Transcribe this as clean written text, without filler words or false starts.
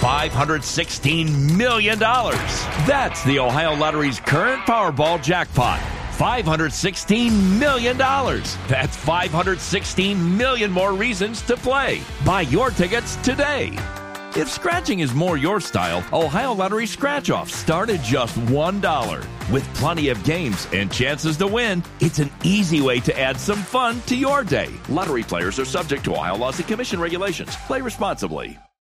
$516 million. That's the Ohio Lottery's current Powerball jackpot. $516 million. That's 516 million more reasons to play. Buy your tickets today. If scratching is more your style, Ohio Lottery scratch-offs start at just $1. With plenty of games and chances to win, it's an easy way to add some fun to your day. Lottery players are subject to Ohio laws and commission regulations. Play responsibly.